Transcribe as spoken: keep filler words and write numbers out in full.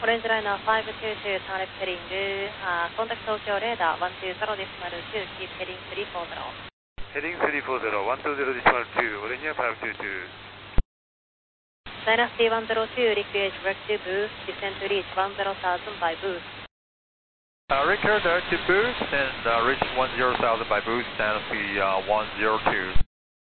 オレンジライナーごにじゅうに、ターレットヘリング、uh, contact Tokyo radar いちにーゼロ decimal ツー、keep heading さんよんゼロ。 Heading さんよんゼロ、いちにーゼロ decimal ツー、オレンジライナーごにじゅうに。 Dynasty いちゼロに、Rick direct to boost, descend to reach one zero thousand by boost. Uh, Rick direct to boost and uh, reach one zero thousand by boost, Dynasty uh, one zero two.